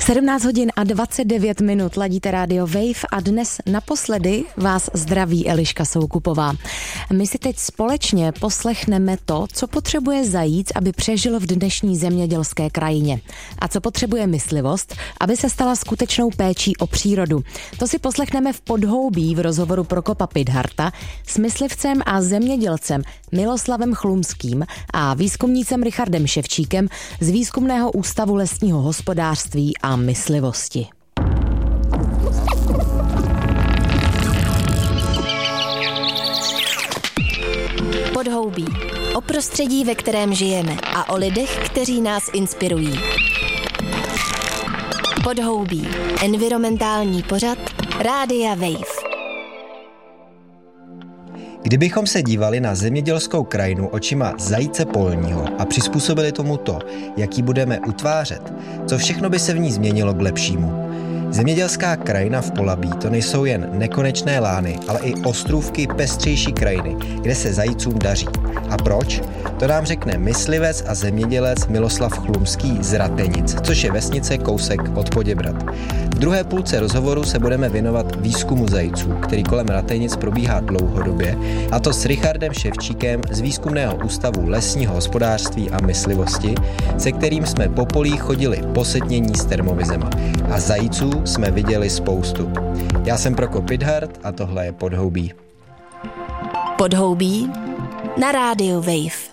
17 hodin a 29 minut ladíte rádio Wave a dnes naposledy vás zdraví Eliška Soukupová. My si teď společně poslechneme to, co potřebuje zajíc, aby přežil v dnešní zemědělské krajině. A co potřebuje myslivost, aby se stala skutečnou péčí o přírodu. To si poslechneme v Podhoubí v rozhovoru Prokopa Pidharta s myslivcem a zemědělcem Miloslavem Chlumským a výzkumnícem Richardem Ševčíkem z Výzkumného ústavu lesního hospodářství a myslivosti. Podhoubí. O prostředí, ve kterém žijeme a o lidech, kteří nás inspirují. Podhoubí. Environmentální pořad Rádia Wave. Kdybychom se dívali na zemědělskou krajinu očima zajíce polního a přizpůsobili tomu to, jaký budeme utvářet, co všechno by se v ní změnilo k lepšímu. Zemědělská krajina v Polabí to nejsou jen nekonečné lány, ale i ostrůvky pestřejší krajiny, kde se zajícům daří. A proč? To nám řekne myslivec a zemědělec Miloslav Chlumský z Ratenic, což je vesnice kousek od Poděbrad. V druhé půlce rozhovoru se budeme věnovat výzkumu zajíců, který kolem Ratenic probíhá dlouhodobě, a to s Richardem Ševčíkem z Výzkumného ústavu lesního hospodářství a myslivosti, se kterým jsme po polích chodili po setnění s termovizema. A zajíců jsme viděli spoustu. Já jsem Prokop Pidhart a tohle je Podhoubí. Podhoubí na rádiu Wave.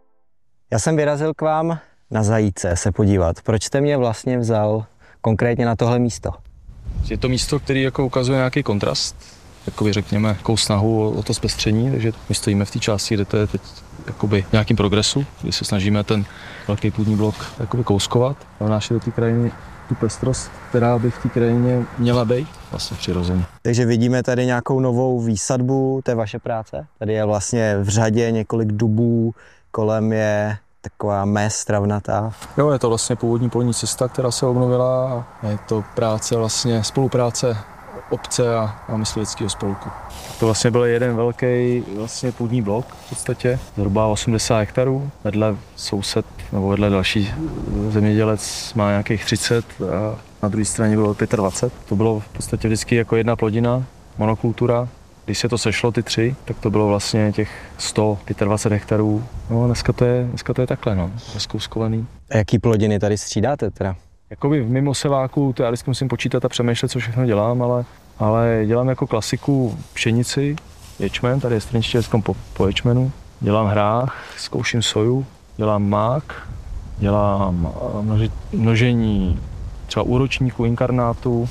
Já jsem vyrazil k vám na zajíce se podívat. Proč jste mě vlastně vzal konkrétně na tohle místo? Je to místo, který jako ukazuje nějaký kontrast, jakoby řekněme, jakou snahu o to zpestření, takže my stojíme v té části, kde to je teď jakoby v nějakým progresu, kdy se snažíme ten velký půdní blok jakoby kouskovat a vnášet do té krajiny tu pestrost, která by v té krajině měla být vlastně přirozeně. Takže vidíme tady nějakou novou výsadbu, to je vaše práce? Tady je vlastně v řadě několik dubů, kolem je taková mez travnatá. Jo, je to vlastně původní polní cesta, která se obnovila a je to práce vlastně, spolupráce obce a mysliveckého spolku. To vlastně byl jeden velký vlastně půdní blok v podstatě, zhruba 80 hektarů. Vedle soused nebo vedle další zemědělec má nějakých 30 a na druhé straně bylo 25. To bylo v podstatě vždycky jako jedna plodina, monokultura. Když se to sešlo ty tři, tak to bylo vlastně těch 125 hektarů. No dneska to je takhle, no, rozkouskovaný. A jaký plodiny tady střídáte teda? Jakoby v mimoseváku, to já vždycky musím počítat a přemýšlet, co všechno dělám, ale dělám jako klasiku pšenici, ječmen, tady je strniště po ječmenu. Dělám hrách, zkouším soju, dělám mák, dělám množení třeba úročníku, inkarnátu,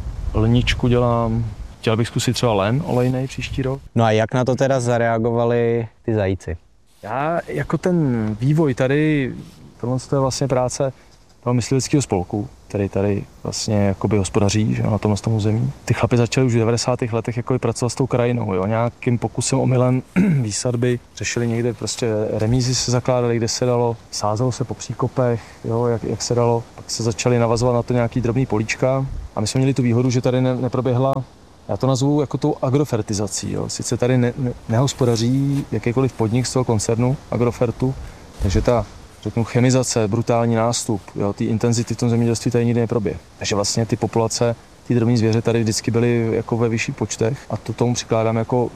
lničku dělám. Chtěl bych zkusit třeba len olejnej příští rok. No a jak na to teda zareagovali ty zajíci? Já jako ten vývoj tady, tohle je vlastně práce toho mysliveckého spolku, který tady vlastně jakoby hospodaří, že, na tomhle území. Ty chlapi začali už v 90. letech jakoby pracovat s tou krajinou, jo, nějakým pokusem omylem výsadby. Řešili někde prostě remízy se zakládaly, kde se dalo, sázelo se po příkopech, jo, jak se dalo. Pak se začali navazovat na to nějaký drobný políčka a my jsme měli tu výhodu, že tady neproběhla, já to nazvu jako tou agrofertizací, jo. Sice tady nehospodaří jakýkoliv podnik z toho koncernu Agrofertu, takže ta řeknu chemizace, brutální nástup, ty intenzity v tom zemědělství tady nikdy neproběh. Takže vlastně ty populace, ty drobní zvěře tady vždycky byly jako ve vyšších počtech a to tomu přikládám jako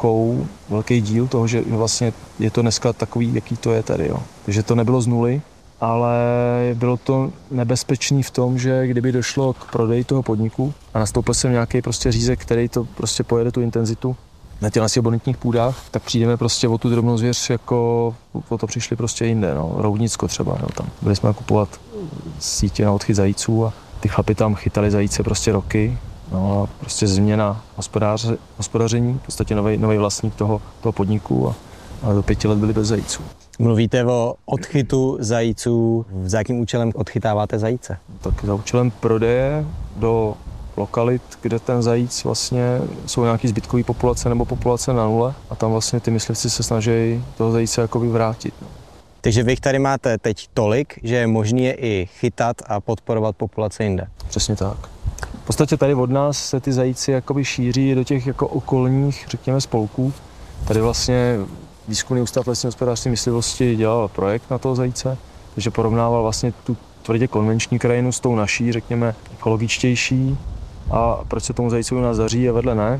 velký díl toho, že vlastně je to dneska takový, jaký to je tady. Jo. Takže to nebylo z nuly, ale bylo to nebezpečný v tom, že kdyby došlo k prodeji toho podniku a nastoupil jsem nějaký prostě řízek, který to prostě pojede tu intenzitu, na těch bonitních půdách, tak přijdeme prostě o tu drobnou zvěř, jako o to přišli prostě jinde, no, Roudnicko třeba, jo, tam. Byli jsme kupovat sítě na odchyt zajíců a ty chlapi tam chytali zajíce prostě roky, no a prostě změna hospodaření, v podstatě nový vlastník toho podniku a do 5 let byli bez zajíců. Mluvíte o odchytu zajíců, za jakým účelem odchytáváte zajíce? Tak za účelem prodeje do lokalit, kde ten zajíc vlastně jsou nějaký zbytkový populace nebo populace na nule a tam vlastně ty myslivci se snaží toho zajíce jakoby vrátit. No. Takže vy tady máte teď tolik, že je možné je i chytat a podporovat populace jinde. Přesně tak. V podstatě tady od nás se ty zajíci jakoby šíří do těch jako okolních, řekněme, spolků. Tady vlastně Výzkumný ústav lesního hospodářství myslivosti dělal projekt na toho zajíce, takže porovnával vlastně tvrdě konvenční krajinu s tou naší, řekněme, ekologičtější a proč se tomu zajíci u nás daří a vedle ne.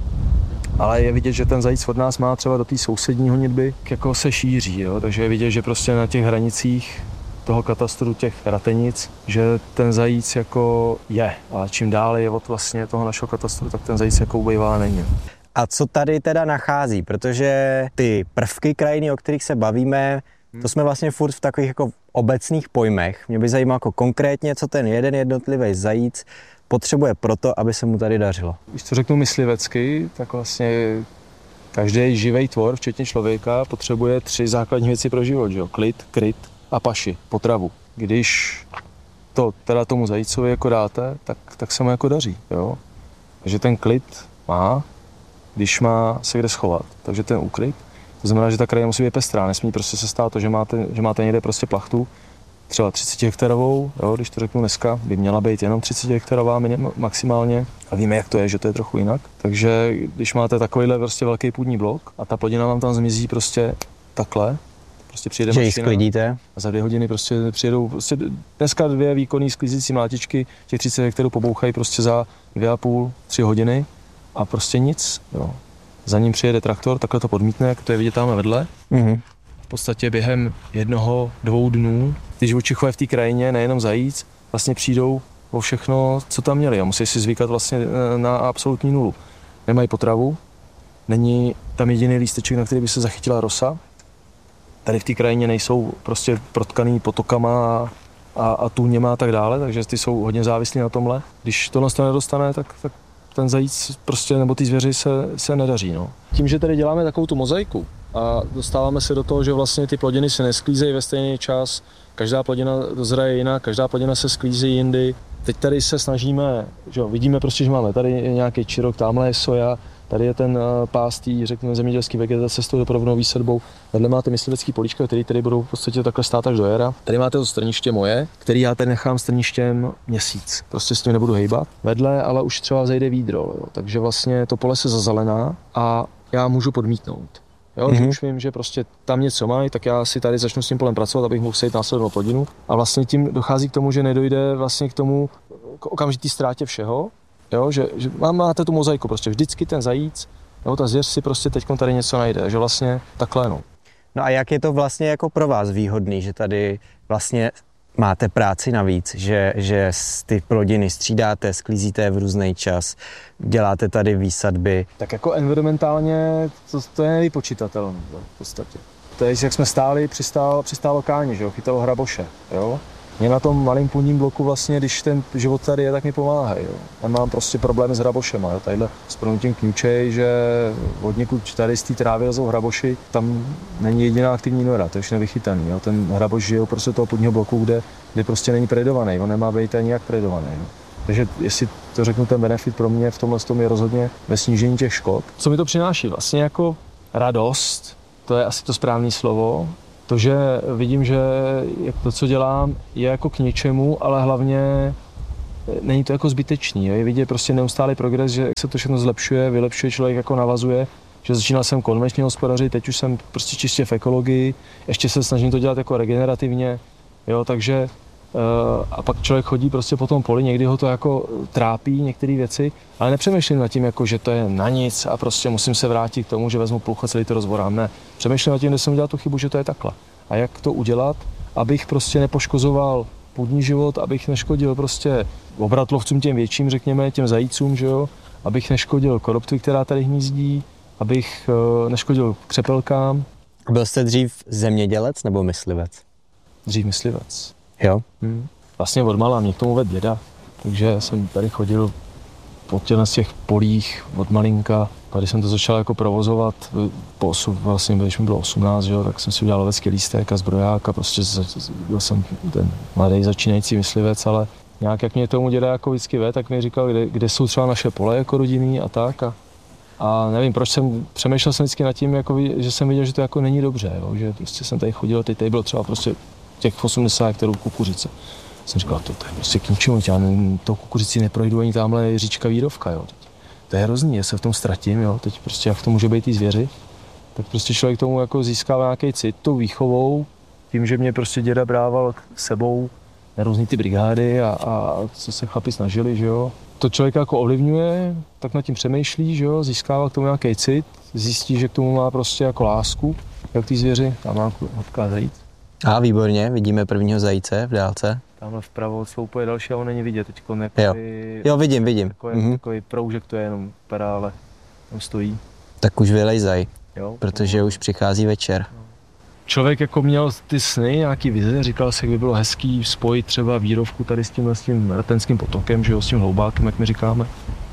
Ale je vidět, že ten zajíc od nás má třeba do té sousední honitby, jako se šíří, jo? Takže je vidět, že prostě na těch hranicích toho katastru těch ratenic, že ten zajíc jako je. A čím dál je od vlastně toho našeho katastru, tak ten zajíc jako ubejvá není. A co tady teda nachází? Protože ty prvky krajiny, o kterých se bavíme, to jsme vlastně furt v takových jako obecných pojmech. Mě by zajímalo jako konkrétně, co ten jeden jednotlivý zajíc potřebuje proto, aby se mu tady dařilo. Když to řeknu myslivecky, tak vlastně každý živý tvor, včetně člověka, potřebuje 3 základní věci pro život. Že? Klid, kryt a paši, potravu. Když to teda tomu zajícovi jako dáte, tak se mu jako daří. Jo? Takže ten klid má, když má se kde schovat. Takže ten úkryt, to znamená, že ta krajina musí být pestrá. Nesmí prostě se stát to, že máte někde prostě plachtu, třeba 30 hektarovou, jo, když to řeknu dneska, by měla být jenom 30 hektarová maximálně. A víme, jak to je, že to je trochu jinak. Takže když máte takovýhle prostě velký půdní blok a ta plodina vám tam zmizí prostě takhle, prostě přijede mašina, že ji sklidíte. A za 2 hodiny prostě přijedou, prostě dneska 2 výkonný sklízící mlátičky, těch 30 hektarů pobouchají prostě za 2,5-3 hodiny a prostě nic, jo. Za ním přijede traktor, takhle to podmítne, jak to je vidět tamhle vedle. V podstatě během 1-2 dnů ty živočichové v té krajině, nejenom zajíc, vlastně přijdou o všechno, co tam měli a musí si zvykat vlastně na absolutní nulu. Nemají potravu, není tam jediný lísteček, na který by se zachytila rosa. Tady v té krajině nejsou prostě protkaný potokama a tůněma a tak dále, takže ty jsou hodně závislí na tomhle. Když tohle to nedostane, tak ten zajíc prostě, nebo ty zvěři se nedaří. No. Tím, že tady děláme takovou tu mozaiku a dostáváme se do toho, že vlastně ty plodiny se nesklízejí ve stejný čas, každá plodina dozraje jinak, každá plodina se sklízí jindy. Teď tady se snažíme, že vidíme prostě, že máme tady nějaký čirok, tamhle je soja, tady je ten pástý, řekněme, zemědělský vegetace s tou doprovodnou výsadbou. Vedle máte myslivecký políčka, který tady budou v podstatě takhle stát až do jara. Tady máte to strniště moje, který já tady nechám strništěm měsíc. Prostě s tím nebudu hejbat. Vedle ale už třeba zejde výdrol, jo. Takže vlastně to pole se zazelená a já můžu podmítnout. Jo, že už vím, že prostě tam něco mají, tak já si tady začnu s tím polem pracovat, abych mohl sejít následnou plodinu. A vlastně tím dochází k tomu, že nedojde vlastně k tomu k okamžitý ztrátě všeho. Jo, že máte tu mozaiku, prostě vždycky ten zajíc, nebo ta zvěř si prostě teďkom tady něco najde, že vlastně takhle no. No a jak je to vlastně jako pro vás výhodný, že tady vlastně máte práci navíc, že ty plodiny střídáte, sklízíte v různý čas, děláte tady výsadby? Tak jako environmentálně to je nevypočítatelné v podstatě. To je, jak jsme stáli, přistálo káni, že jo, chytalo hraboše, jo. Mě na tom malým půdním bloku vlastně, když ten život tady je, tak mi pomáhají. Nemám prostě problémy s hrabošema. Jo. Tadyhle s pronutím kňučej, že od někud tady z té trávy lezou hraboši, tam není jediná aktivní nora, to je už nevychytaný. Jo. Ten hraboš žije prostě toho půdního bloku, kde prostě není predovaný, on nemá být ani jak predovaný. Jo. Takže jestli to řeknu, ten benefit pro mě v tomhle je rozhodně ve snížení těch škod. Co mi to přináší? Vlastně jako radost, to je asi to správné slovo. To, že vidím, že to, co dělám, je jako k něčemu, ale hlavně není to jako zbytečný. Je vidět prostě neustálý progres, že se to všechno zlepšuje, vylepšuje, člověk jako navazuje, že začínal jsem konvenčně hospodařit, teď už jsem prostě čistě v ekologii, ještě se snažím to dělat jako regenerativně, jo, takže a pak člověk chodí prostě po tom poli, někdy ho to jako trápí některé věci, ale nepřemýšlím nad tím, jako, že to je na nic a prostě musím se vrátit k tomu, že vezmu pluch a celý to rozborám. Ne, přemýšlím nad tím, kde jsem udělal tu chybu, že to je takhle. A jak to udělat, abych prostě nepoškozoval půdní život, abych neškodil prostě obratlovcům těm větším, řekněme, těm zajícům, že jo, abych neškodil koroptvi, která tady hnízdí, abych neškodil křepelkám. Byl jste dřív zemědělec nebo myslivec? Dřív myslivec. Jo? Vlastně odmala mě k tomu vedl děda, takže jsem tady chodil po těch polích od malinka. Když jsem to začal jako provozovat, vlastně když mi bylo 18, jo, tak jsem si udělal lovecký lístek a zbroják a prostě byl jsem ten mladý začínající myslivec, ale nějak jak mě tomu děda jako vždycky vedl, tak mi říkal, kde jsou třeba naše pole jako rodinný a tak. A nevím, proč přemýšlel jsem vždycky nad tím, jako, že jsem viděl, že to jako není dobře, jo, že prostě jsem tady chodil, teď tady bylo třeba prostě těch 80 hektarů kukuřice. Jsem říkal, to je prostě k ničemu, já to kukuřici neprojdu ani tamhle říčka Vírovka, jo. To je hrozný, já se v tom ztratím, jo. Teď prostě jak to může být ty zvěři, tak prostě člověk tomu jako získává nějaký cit, tou výchovou, tím, že mě prostě děda brával sebou, různý ty brigády a co se chlapi snažili, že jo. To člověka jako ovlivňuje, tak nad tím přemýšlí, že jo, získává k tomu nějaký cit, zjistí, že k tomu má prostě jako lásku, jak ty zvěři, tam má hodká zajíc. A výborně, vidíme prvního zajíce v dálce. Tamhle vpravo sloupuje další a on není vidět teď. Jo, vidím. Takový proužek to je jenom pera, ale tam stojí. Tak už vylejzaj, jo, protože už přichází večer. Člověk jako měl ty sny, nějaký vize, říkal si, jak by bylo hezký spojit třeba Vírovku tady s tím Ratenským potokem, že jo, s tím hloubákem, jak my říkáme.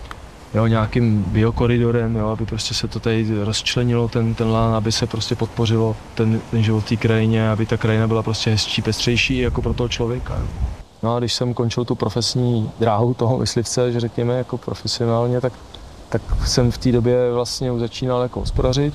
Jo, nějakým biokoridorem, jo, aby prostě se to tady rozčlenilo, ten lán, aby se prostě podpořilo ten život v té krajině, aby ta krajina byla prostě hezčí, pestřejší jako pro toho člověka. Jo. No a když jsem končil tu profesní dráhu toho myslivce, že řekněme jako profesionálně, tak jsem v té době vlastně už začínal jako hospodařit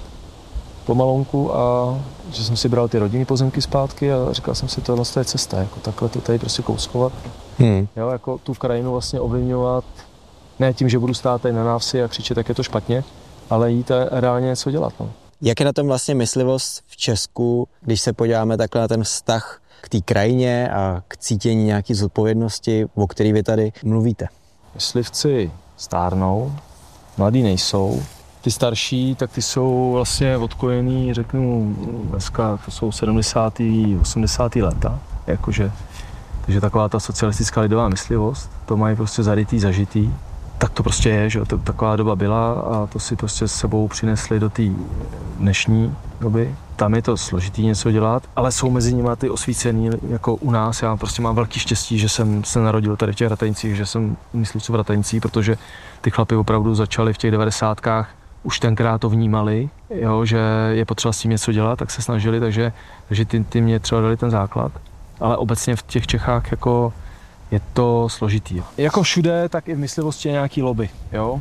pomalonku a že jsem si bral ty rodinné pozemky zpátky a říkal jsem si, tohle je cesta, jako takhle to tady prostě kouskovat. Jo, jako tu krajinu vlastně ovlivňovat, ne tím, že budu stát tady na návsi a křičet, tak je to špatně, ale jít a reálně něco dělat. No. Jak je na tom vlastně myslivost v Česku, když se podíváme takhle na ten vztah k té krajině a k cítění nějaké zodpovědnosti, o který vy tady mluvíte? Myslivci stárnou, mladí nejsou. Ty starší, tak ty jsou vlastně odkojený, řeknu, dneska to jsou 70. 80. léta, jakože, takže taková ta socialistická lidová myslivost, to mají prostě zarytý, zažitý. Tak to prostě je, že taková doba byla a to si prostě s sebou přinesli do té dnešní doby. Tam je to složitý něco dělat, ale jsou mezi nimi ty osvícený, jako u nás. Já prostě mám velký štěstí, že jsem se narodil tady v těch Rateňcích, že jsem myslivců v Rateňcích, protože ty chlapi opravdu začali v těch 90kách, už tenkrát to vnímali, jo, že je potřeba s tím něco dělat, tak se snažili, takže ty mě třeba dali ten základ. Ale obecně v těch Čechách jako je to složitý. Jako všude, tak i v myslivosti je nějaký lobby, jo.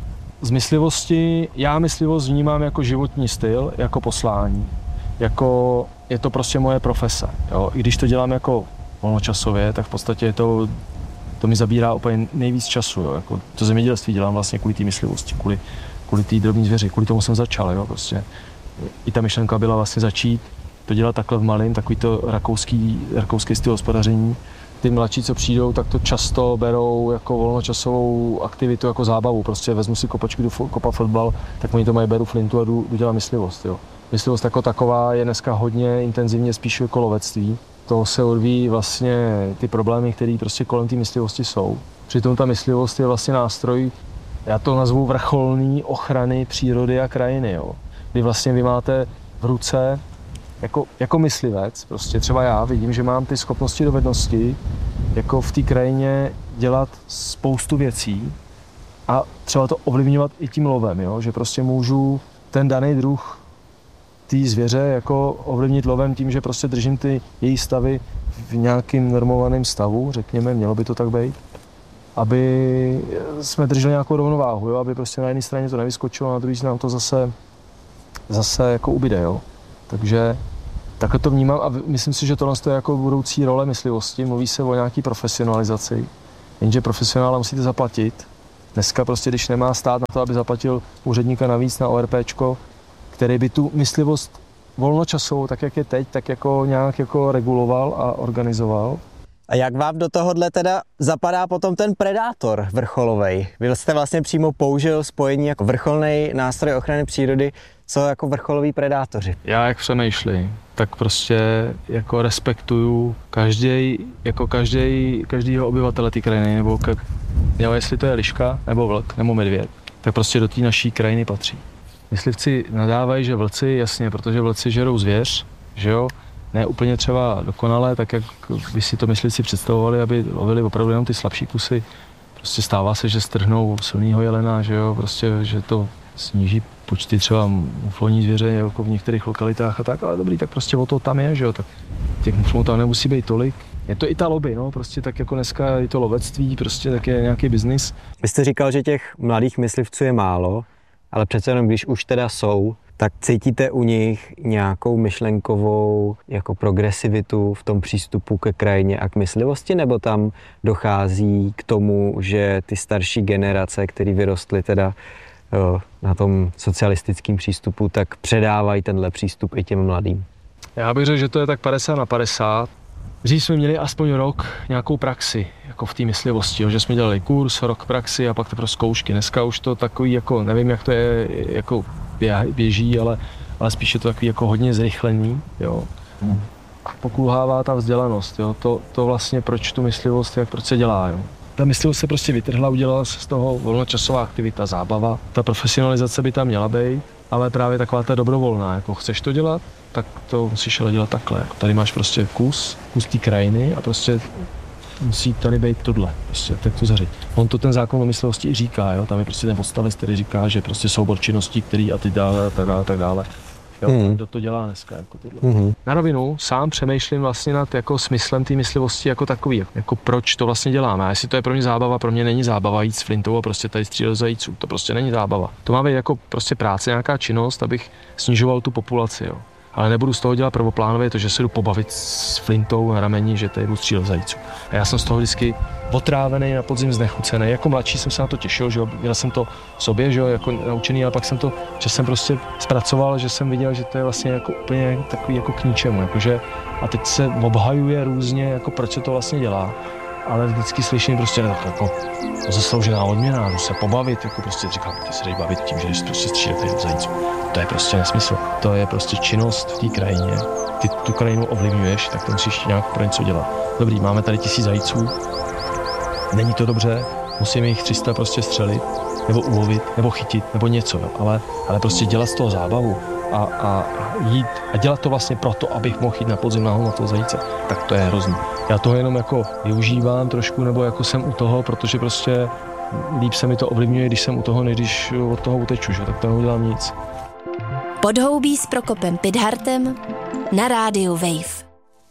Z myslivosti, já myslivost vnímám jako životní styl, jako poslání. Jako je to prostě moje profese, jo. I když to dělám jako volnočasově, tak v podstatě to mi zabírá úplně nejvíc času, jo. Jako to zemědělství dělám vlastně kvůli té myslivosti, kvůli té drobné zvěři, kvůli tomu jsem začal, jo, prostě. I ta myšlenka byla vlastně začít to dělat takhle v malém, takový to rakouský styl hospodaření. Ty mladší, co přijdou, tak to často berou jako volnočasovou aktivitu, jako zábavu. Prostě vezmu si kopačku, jdu kopat fotbal, tak oni to mají, beru flintu a jdu dělat myslivost, jo. Myslivost jako taková je dneska hodně intenzivně spíš jako lovectví. To se odvíjí vlastně ty problémy, které prostě kolem té myslivosti jsou. Přitom ta myslivost je vlastně nástroj, já to nazvu vrcholný ochrany přírody a krajiny, jo. Kdy vlastně vy máte v ruce jako myslivec, prostě třeba já vidím, že mám ty schopnosti, dovednosti, jako v té krajině dělat spoustu věcí a třeba to ovlivňovat i tím lovem, jo? Že prostě můžu ten daný druh té zvěře jako ovlivnit lovem tím, že prostě držím ty její stavy v nějakým normovaném stavu, řekněme, mělo by to tak být, aby jsme drželi nějakou rovnováhu, jo? Aby prostě na jedné straně to nevyskočilo, a na druhé straně nám to zase jako ubyde, jo? Takže takhle to vnímám a myslím si, že tohle je jako budoucí role myslivosti. Mluví se o nějaký profesionalizaci, jenže profesionála musíte zaplatit. Dneska prostě, když nemá stát na to, aby zaplatil úředníka navíc na ORPčko, který by tu myslivost volnočasovou, tak jak je teď, tak jako nějak jako reguloval a organizoval. A jak vám do tohohle teda zapadá potom ten predátor vrcholovej? Vy jste vlastně přímo použil spojení jako vrcholný nástroj ochrany přírody, co jako vrcholoví predátoři. Já jak přemýšlím, tak prostě jako respektuju každýho obyvatele té krajiny, nebo jestli to je liška, nebo vlk, nebo medvěd, tak prostě do té naší krajiny patří. Myslivci nadávají, že vlci, jasně, protože vlci žerou zvěř, že jo, ne úplně třeba dokonale, tak jak by si to myslivci představovali, aby lovili opravdu jenom ty slabší kusy. Prostě stává se, že strhnou silného jelena, že jo, prostě, že to sníží počty třeba muflonní zvěře jako v některých lokalitách a tak, ale dobrý, tak prostě o to tam je, že jo, tak těch muflonů tam nemusí být tolik. Je to i ta lobby, no, prostě tak jako dneska je to lovectví, prostě tak je nějaký biznis. Vy jste říkal, že těch mladých myslivců je málo, ale přece jenom když už teda jsou, tak cítíte u nich nějakou myšlenkovou jako progresivitu v tom přístupu ke krajině a k myslivosti, nebo tam dochází k tomu, že ty starší generace, které vyrostly teda na tom socialistickém přístupu, tak předávají tenhle přístup i těm mladým? Já bych řekl, že to je tak 50/50. Dřív jsme měli aspoň rok nějakou praxi, jako v té myslivosti, že jsme dělali kurz, rok praxi a pak teprve zkoušky. Dneska už to takový, jako nevím, jak to je, jako běží, ale spíš je to takový jako hodně zrychlený, jo. Pokulhává ta vzdělanost, jo. To vlastně, proč tu myslivost, proč se dělá, jo. Ta myslivost se prostě vytrhla, udělala se z toho volnočasová aktivita, zábava. Ta profesionalizace by tam měla být, ale právě taková ta dobrovolná, jako chceš to dělat, tak to musíš ale dělat takhle. Jako tady máš prostě kus té krajiny a prostě musí tady být tohle, prostě tak to zařít. On to ten zákon o myslivosti i říká, jo, tam je prostě ten odstavec, který říká, že prostě soubor činností, který a ty dále, tak dále. Jo, kdo to dělá dneska, jako tohle. Na rovinu sám přemýšlím vlastně nad jako smyslem té myslivosti jako takový, jako proč to vlastně děláme. A jestli to je pro mě zábava, pro mě není zábava jít s flintou a prostě tady střílet zajíců, to prostě není zábava. To má být jako prostě práce, nějaká činnost, abych snižoval tu populaci, jo. Ale nebudu z toho dělat prvoplánově to, že se jdu pobavit s flintou na rameni, že tady budu střílet zajíců. A já jsem z toho vždycky otrávený, na podzim znechucený. Jako mladší jsem se na to těšil, že jo, měl jsem to v sobě, že jo, jako naučený, ale pak jsem to časem prostě zpracoval, že jsem viděl, že to je vlastně jako úplně takový jako k ničemu, jakože a teď se obhajuje různě, jako proč se to vlastně dělá. Ale vždycky slyším prostě tak jako zasloužená odměna, jdu se pobavit, jako prostě říkám, ty se jdeš bavit tím, že jdeš prostě střílet tady do zajíců. To je prostě nesmysl. To je prostě činnost v té krajině. Ty tu krajinu ovlivňuješ, tak to musíš nějak pro něco dělat. Dobrý, máme tady 1000 zajíců, není to dobře, musíme jich 300 prostě střelit, nebo ulovit, nebo chytit, nebo něco, jo. Ale prostě dělat z toho zábavu a jít a dělat to vlastně proto, abych mohl jít na podzim na toho zajíce, tak to je hrozný. Já toho jenom jako využívám trošku, nebo jako jsem u toho, protože prostě líp se mi to ovlivňuje, když jsem u toho, než když od toho uteču, že? Tak to neudělám nic. Podhoubí s Prokopem Pidhartem na rádiu Wave.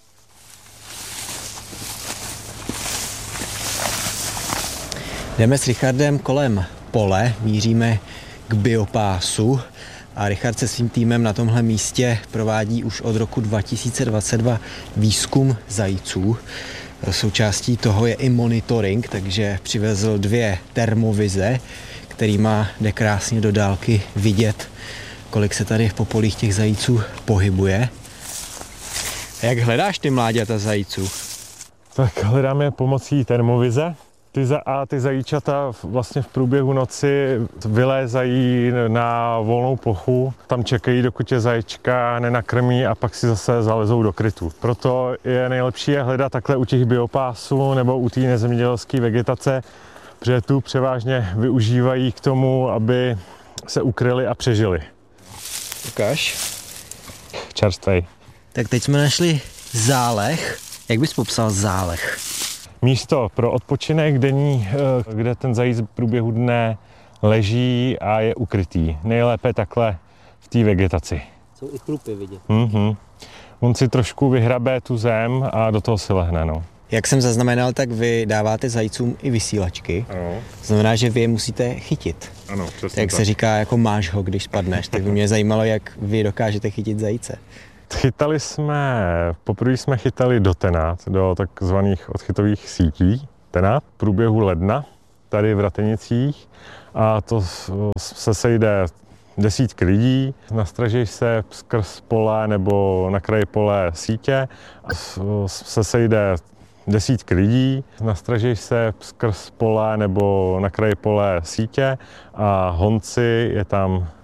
Jdeme s Richardem kolem pole, míříme k biopásu a Richard se svým týmem na tomhle místě provádí už od roku 2022 výzkum zajíců. Součástí toho je i monitoring, takže přivezl 2 termovize, kterýma jde krásně do dálky vidět, kolik se tady po polích těch zajíců pohybuje. A jak hledáš ty mláďata zajíců? Tak hledáme pomocí termovize. Ty zajíčata vlastně v průběhu noci vylézají na volnou plochu, tam čekají, dokud je zajíčka nenakrmí a pak si zase zalezou do krytu. Proto je nejlepší je hledat takhle u těch biopásů nebo u té nezemědělské vegetace, protože tu převážně využívají k tomu, aby se ukryli a přežili. Ukáž. Čerstvej. Tak teď jsme našli záleh. Jak bys popsal záleh? Místo pro odpočinek denní, kde ten zajíc v průběhu dne leží a je ukrytý. Nejlépe takhle v té vegetaci. Jsou i chlupy vidět. On si trošku vyhrabe tu zem a do toho si lehne. No. Jak jsem zaznamenal, tak vy dáváte zajícům i vysílačky. Ano. To znamená, že vy je musíte chytit. Ano, přesně tak. Se říká, jako máš ho, když spadneš. Tak by mě zajímalo, jak vy dokážete chytit zajíce. Poprvé jsme chytali do tenát, do takzvaných odchytových sítí tenát v průběhu ledna tady v Ratenicích a to se sejde desítky lidí, nastraží se skrz pole nebo na kraji pole sítě a se sejde desítky lidí, nastraží se skrz pole nebo na kraji pole sítě a honci je tam